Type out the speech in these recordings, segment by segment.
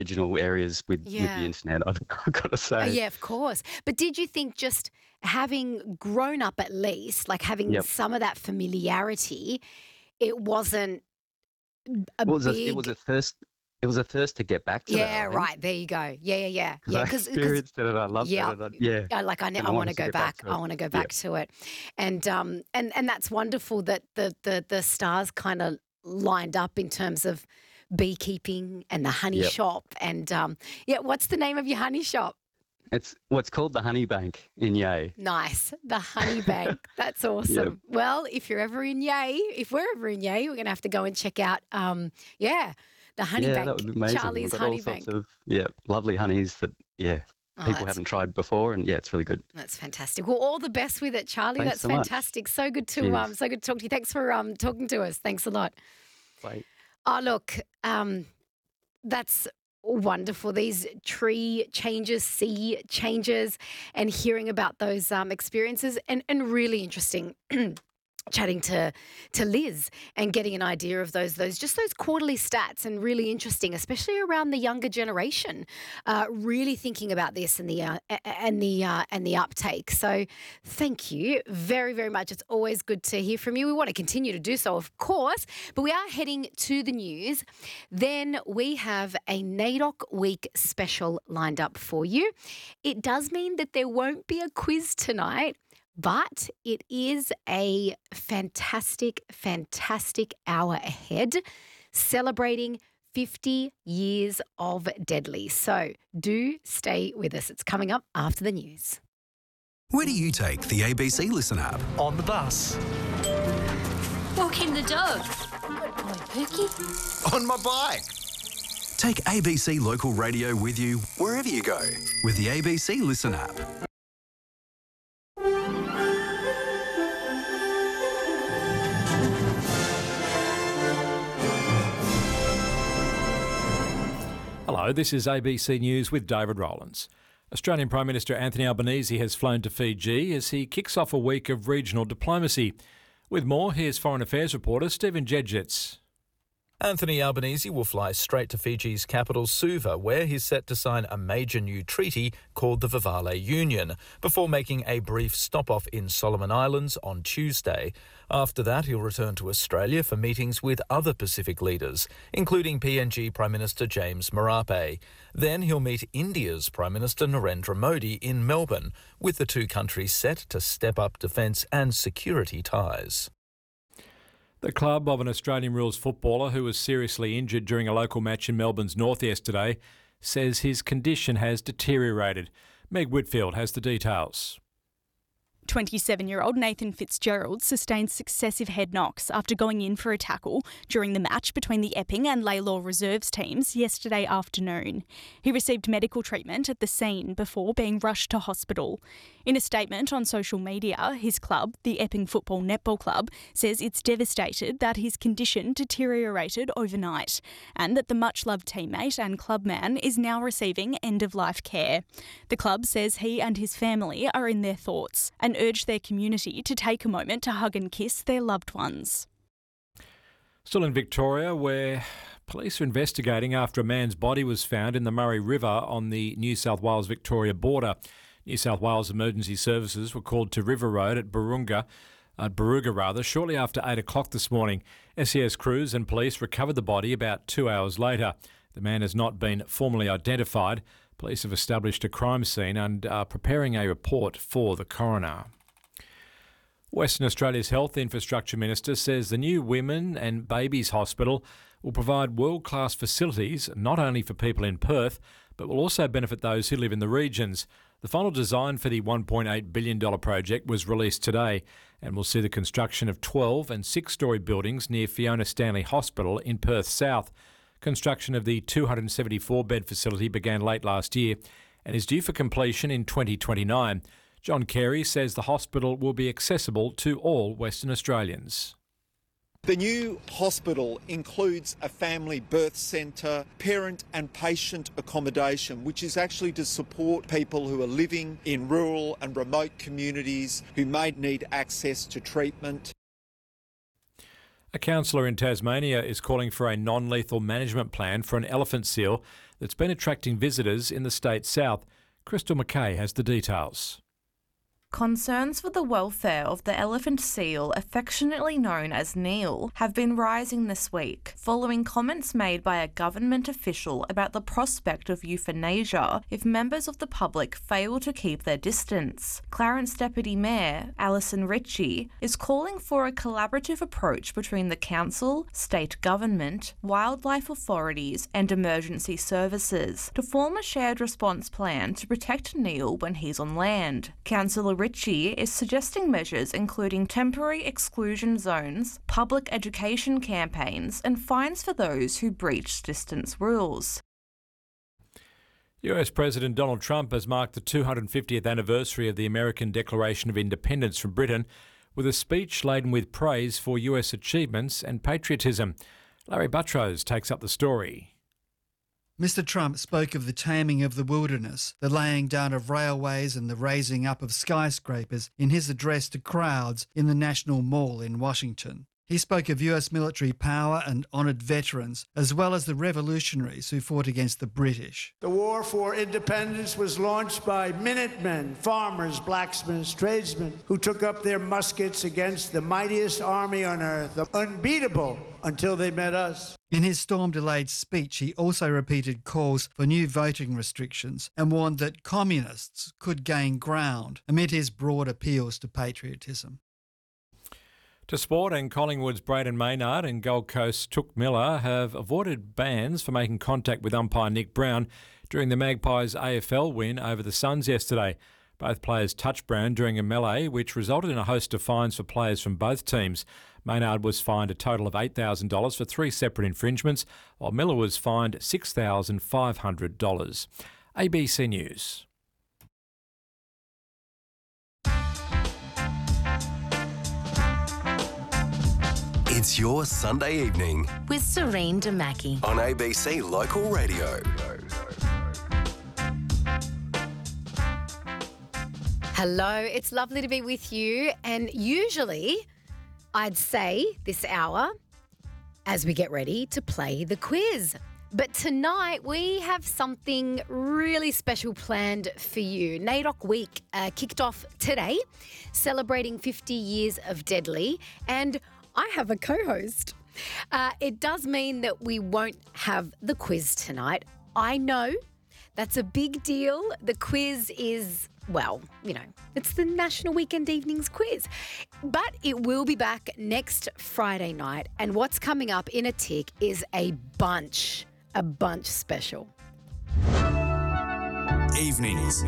regional areas with the internet, I've got to say. Yeah, of course. But did you think just having grown up at least, like having some of that familiarity, it wasn't a big... It was a thirst. It was a thirst to get back to that. Yeah, right. There you go. Yeah. Because I experienced it and I loved it. I want to go back. I want to go back to it, and that's wonderful that the stars kind of lined up in terms of beekeeping and the honey shop. And what's the name of your honey shop? It's what's called the Honey Bank in Yea. Nice. The Honey Bank. That's awesome. Well, if you're ever in Yea, if we're ever in Yea, we're going to have to go and check out, the Honey Bank. That would be amazing. Charlie's Honey Bank. Of, lovely honeys that, people haven't tried before, and it's really good. That's fantastic. Well, all the best with it, Charlie. Thanks That's so fantastic. Much. So good to talk to you. Thanks for talking to us. Thanks a lot. Bye. Oh, look, that's wonderful. These tree changes, sea changes, and hearing about those experiences, and really interesting. Chatting to Liz and getting an idea of those quarterly stats, and really interesting, especially around the younger generation, really thinking about this and the uptake. So thank you very, very much. It's always good to hear from you. We want to continue to do so, of course, but we are heading to the news. Then we have a NAIDOC Week special lined up for you. It does mean that there won't be a quiz tonight, but it is a fantastic, fantastic hour ahead, celebrating 50 years of Deadly. So do stay with us. It's coming up after the news. Where do you take the ABC Listen app? On the bus. Walking the dog. My Perky. On my bike. Take ABC Local Radio with you wherever you go with the ABC Listen app. Hello, this is ABC News with David Rowlands. Australian Prime Minister Anthony Albanese has flown to Fiji as he kicks off a week of regional diplomacy. With more, here's Foreign Affairs reporter Stephen Jedjits. Anthony Albanese will fly straight to Fiji's capital, Suva, where he's set to sign a major new treaty called the Vivale Union, before making a brief stop-off in Solomon Islands on Tuesday. After that, he'll return to Australia for meetings with other Pacific leaders, including PNG Prime Minister James Marape. Then he'll meet India's Prime Minister Narendra Modi in Melbourne, with the two countries set to step up defence and security ties. The club of an Australian rules footballer who was seriously injured during a local match in Melbourne's north yesterday says his condition has deteriorated. Meg Whitfield has the details. 27-year-old Nathan Fitzgerald sustained successive head knocks after going in for a tackle during the match between the Epping and Lalor reserves teams yesterday afternoon. He received medical treatment at the scene before being rushed to hospital. In a statement on social media, his club, the Epping Football Netball Club, says it's devastated that his condition deteriorated overnight and that the much-loved teammate and clubman is now receiving end-of-life care. The club says he and his family are in their thoughts and urge their community to take a moment to hug and kiss their loved ones. Still in Victoria, where police are investigating after a man's body was found in the Murray River on the New South Wales-Victoria border. New South Wales Emergency Services were called to River Road at Barooga shortly after 8 o'clock this morning. SES crews and police recovered the body about 2 hours later. The man has not been formally identified. Police have established a crime scene and are preparing a report for the coroner. Western Australia's Health Infrastructure Minister says the new Women and Babies Hospital will provide world-class facilities not only for people in Perth, but will also benefit those who live in the regions. The final design for the $1.8 billion project was released today and will see the construction of 12 and 6-storey buildings near Fiona Stanley Hospital in Perth South. Construction of the 274-bed facility began late last year and is due for completion in 2029. John Carey says the hospital will be accessible to all Western Australians. The new hospital includes a family birth centre, parent and patient accommodation, which is actually to support people who are living in rural and remote communities who may need access to treatment. A councillor in Tasmania is calling for a non-lethal management plan for an elephant seal that's been attracting visitors in the state's south. Crystal McKay has the details. Concerns for the welfare of the elephant seal, affectionately known as Neil, have been rising this week, following comments made by a government official about the prospect of euthanasia if members of the public fail to keep their distance. Clarence Deputy Mayor Alison Ritchie is calling for a collaborative approach between the council, state government, wildlife authorities and emergency services to form a shared response plan to protect Neil when he's on land. Councillor Ritchie is suggesting measures including temporary exclusion zones, public education campaigns and fines for those who breach distance rules. US President Donald Trump has marked the 250th anniversary of the American Declaration of Independence from Britain with a speech laden with praise for US achievements and patriotism. Larry Buttrose takes up the story. Mr. Trump spoke of the taming of the wilderness, the laying down of railways and the raising up of skyscrapers in his address to crowds in the National Mall in Washington. He spoke of US military power and honoured veterans, as well as the revolutionaries who fought against the British. The war for independence was launched by Minutemen, farmers, blacksmiths, tradesmen, who took up their muskets against the mightiest army on earth, the unbeatable, until they met us. In his storm-delayed speech, he also repeated calls for new voting restrictions and warned that communists could gain ground amid his broad appeals to patriotism. To sport, and Collingwood's Braden Maynard and Gold Coast's Touk Miller have avoided bans for making contact with umpire Nick Brown during the Magpies' AFL win over the Suns yesterday. Both players touched Brown during a melee, which resulted in a host of fines for players from both teams. Maynard was fined a total of $8,000 for 3 separate infringements, while Miller was fined $6,500. ABC News. It's your Sunday evening With Serene Damaki. on ABC Local Radio. Hello, it's lovely to be with you. And usually, I'd say this hour as we get ready to play the quiz. But tonight we have something really special planned for you. NAIDOC Week kicked off today, celebrating 50 years of Deadly, and I have a co-host. It does mean that we won't have the quiz tonight. I know that's a big deal. The quiz is, well, you know, it's the National Weekend Evenings quiz. But it will be back next Friday night. And what's coming up in a tick is a bunch special. Evenings.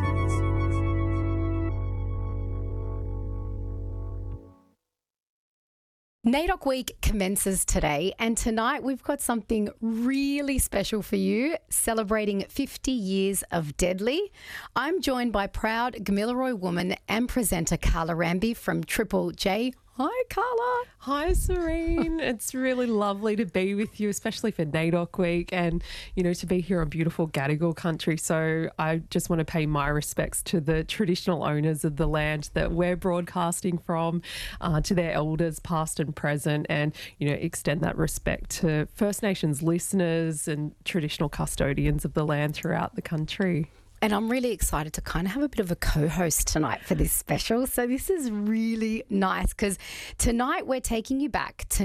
NAIDOC Week commences today, and tonight we've got something really special for you, celebrating 50 years of Deadly. I'm joined by proud Gamilaroi woman and presenter Carla Ramby from Triple J. Hi, Carla. Hi, Serene. It's really lovely to be with you, especially for NAIDOC Week and, you know, to be here on beautiful Gadigal country. So I just want to pay my respects to the traditional owners of the land that we're broadcasting from, to their elders, past and present, and, you know, extend that respect to First Nations listeners and traditional custodians of the land throughout the country. And I'm really excited to kind of have a bit of a co-host tonight for this special. So this is really nice because tonight we're taking you back to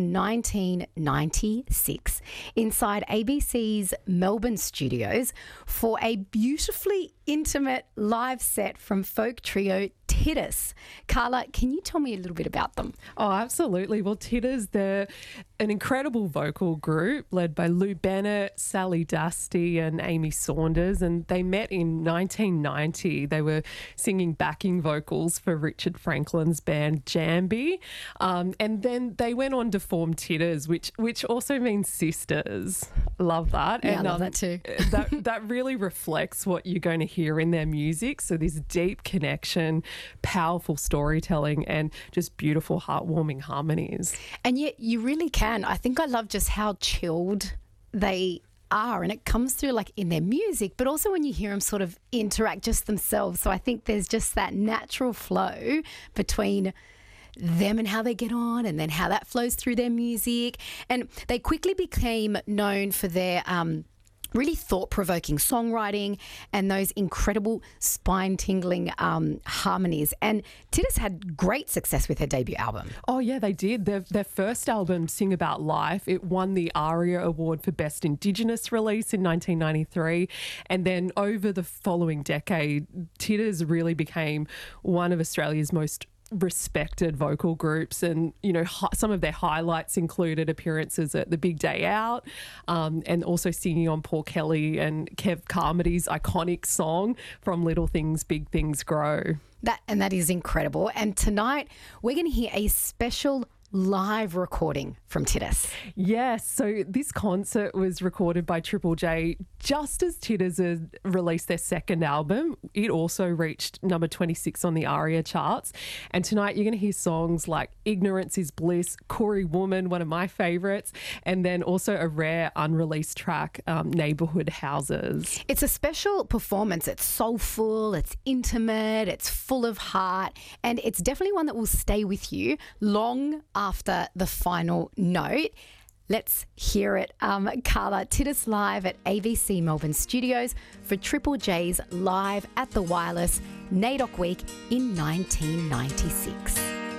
1996 inside ABC's Melbourne studios for a beautifully intimate live set from folk trio Titus. Carla, can you tell me a little bit about them? Oh, absolutely. Well, Titus, they're an incredible vocal group led by Lou Bennett, Sally Dusty and Amy Saunders, and they met in 1990. They were singing backing vocals for Richard Franklin's band Jambi, and then they went on to form Titus, which also means sisters. Love that. Yeah, and I love that too. that really reflects what you're going to hear in their music. So this deep connection, powerful storytelling and just beautiful, heartwarming harmonies. And yet you really can. I think I love just how chilled they are, and it comes through like in their music, but also when you hear them sort of interact just themselves. So I think there's just that natural flow between them and how they get on, and then how that flows through their music. And they quickly became known for their really thought-provoking songwriting and those incredible spine-tingling harmonies. And Titus had great success with her debut album. Oh, yeah, they did. Their first album, Sing About Life, it won the ARIA Award for Best Indigenous Release in 1993. And then over the following decade, Titus really became one of Australia's most respected vocal groups, and some of their highlights included appearances at The Big Day Out, and also singing on Paul Kelly and Kev Carmody's iconic song From Little Things Big Things Grow. That is incredible. And tonight we're going to hear a special live recording from Titus. Yes, so this concert was recorded by Triple J just as Titus had released their second album. It also reached number 26 on the ARIA charts. And tonight you're going to hear songs like Ignorance is Bliss, Corey Woman, one of my favourites, and then also a rare unreleased track, Neighbourhood Houses. It's a special performance. It's soulful, it's intimate, it's full of heart, and it's definitely one that will stay with you long after the final note. Let's hear it. Carla, Titus live at AVC Melbourne Studios for Triple J's Live at the Wireless NAIDOC Week in 1996.